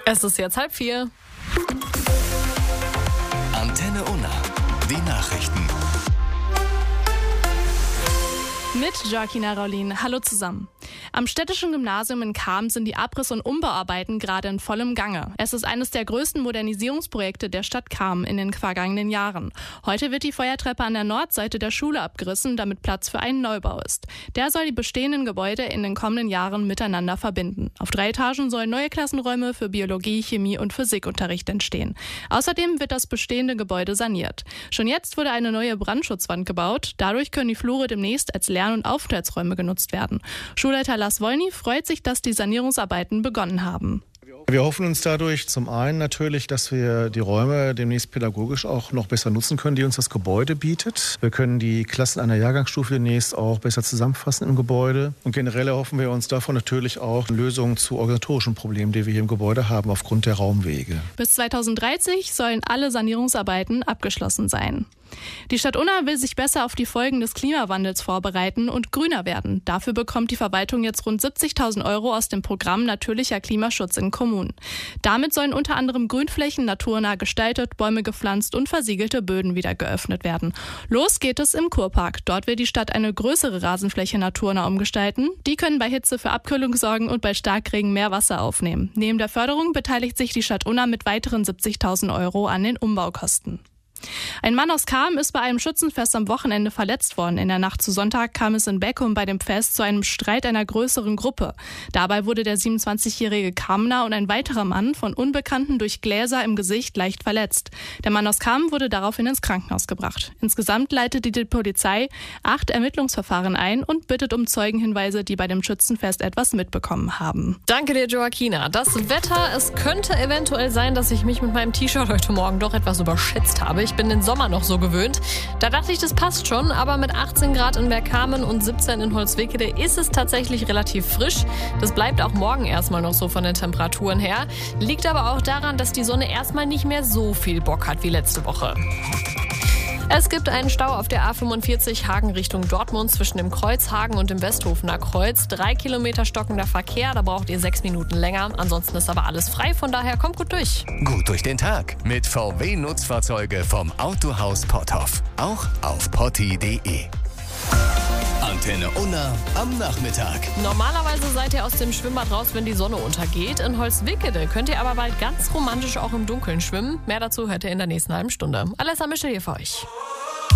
Es ist jetzt 3:30. Antenne Unna, die Nachrichten. Mit Joaquina Raulin. Hallo zusammen. Am Städtischen Gymnasium in Cham sind die Abriss- und Umbauarbeiten gerade in vollem Gange. Es ist eines der größten Modernisierungsprojekte der Stadt Cham in den vergangenen Jahren. Heute wird die Feuertreppe an der Nordseite der Schule abgerissen, damit Platz für einen Neubau ist. Der soll die bestehenden Gebäude in den kommenden Jahren miteinander verbinden. Auf 3 Etagen sollen neue Klassenräume für Biologie, Chemie und Physikunterricht entstehen. Außerdem wird das bestehende Gebäude saniert. Schon jetzt wurde eine neue Brandschutzwand gebaut. Dadurch können die Flure demnächst als Lern- und Aufenthaltsräume genutzt werden. Schulleiter Lars Wolny freut sich, dass die Sanierungsarbeiten begonnen haben. Wir hoffen uns dadurch zum einen natürlich, dass wir die Räume demnächst pädagogisch auch noch besser nutzen können, die uns das Gebäude bietet. Wir können die Klassen einer Jahrgangsstufe demnächst auch besser zusammenfassen im Gebäude. Und generell erhoffen wir uns davon natürlich auch Lösungen zu organisatorischen Problemen, die wir hier im Gebäude haben aufgrund der Raumwege. Bis 2030 sollen alle Sanierungsarbeiten abgeschlossen sein. Die Stadt Unna will sich besser auf die Folgen des Klimawandels vorbereiten und grüner werden. Dafür bekommt die Verwaltung jetzt rund 70.000 € aus dem Programm Natürlicher Klimaschutz in Kommunen. Damit sollen unter anderem Grünflächen naturnah gestaltet, Bäume gepflanzt und versiegelte Böden wieder geöffnet werden. Los geht es im Kurpark. Dort will die Stadt eine größere Rasenfläche naturnah umgestalten. Die können bei Hitze für Abkühlung sorgen und bei Starkregen mehr Wasser aufnehmen. Neben der Förderung beteiligt sich die Stadt Unna mit weiteren 70.000 € an den Umbaukosten. Ein Mann aus Cham ist bei einem Schützenfest am Wochenende verletzt worden. In der Nacht zu Sonntag kam es in Beckum bei dem Fest zu einem Streit einer größeren Gruppe. Dabei wurde der 27-jährige Chamner und ein weiterer Mann von Unbekannten durch Gläser im Gesicht leicht verletzt. Der Mann aus Cham wurde daraufhin ins Krankenhaus gebracht. Insgesamt leitete die Polizei 8 Ermittlungsverfahren ein und bittet um Zeugenhinweise, die bei dem Schützenfest etwas mitbekommen haben. Danke dir, Joaquina. Das Wetter, es könnte eventuell sein, dass ich mich mit meinem T-Shirt heute Morgen doch etwas überschätzt habe. Ich bin den Sommer noch so gewöhnt. Da dachte ich, das passt schon, aber mit 18 Grad in Bergkamen und 17 in Holzwickede ist es tatsächlich relativ frisch. Das bleibt auch morgen erstmal noch so von den Temperaturen her. Liegt aber auch daran, dass die Sonne erstmal nicht mehr so viel Bock hat wie letzte Woche. Es gibt einen Stau auf der A45 Hagen Richtung Dortmund zwischen dem Kreuz Hagen und dem Westhofener Kreuz. 3 Kilometer stockender Verkehr, da braucht ihr 6 Minuten länger. Ansonsten ist aber alles frei, von daher kommt gut durch. Gut durch den Tag mit VW-Nutzfahrzeuge vom Autohaus Potthoff. Auch auf potti.de. Antenne Unna am Nachmittag. Normalerweise seid ihr aus dem Schwimmbad raus, wenn die Sonne untergeht. In Holzwickede könnt ihr aber bald ganz romantisch auch im Dunkeln schwimmen. Mehr dazu hört ihr in der nächsten halben Stunde. Alessa Mischel hier für euch.